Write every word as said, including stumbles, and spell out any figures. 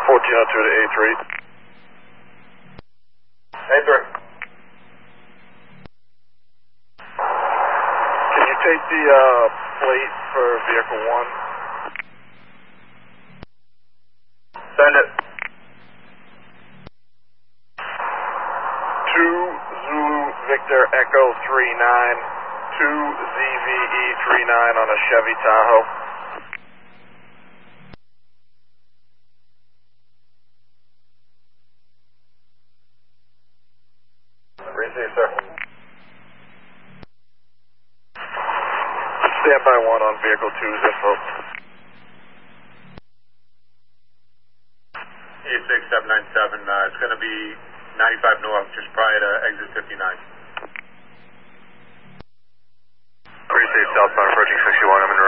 fourteen oh two to A three. A three. Can you take the uh, plate for vehicle one? Send it. two Zulu Victor Echo three nine, two Z V E three nine on a Chevy Tahoe. Receive, sir. Stand by one on vehicle two's info. E six seven nine seven, uh, it's going to be ninety-five north, just prior to exit fifty-nine. Receive southbound approaching sixty-one, I'm in